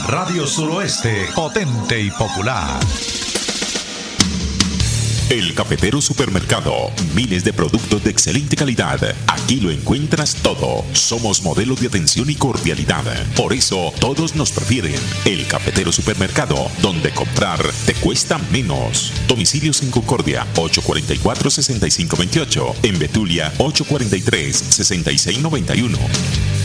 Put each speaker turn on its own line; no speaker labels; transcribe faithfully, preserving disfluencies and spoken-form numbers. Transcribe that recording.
Radio Suroeste, potente y popular.
El Cafetero Supermercado. Miles de productos de excelente calidad. Aquí lo encuentras todo. Somos modelos de atención y cordialidad. Por eso todos nos prefieren. El Cafetero Supermercado, donde comprar te cuesta menos. Domicilios en Concordia, ocho cuatro cuatro, seis cinco dos ocho. En Betulia, ocho cuatro tres, seis seis nueve uno.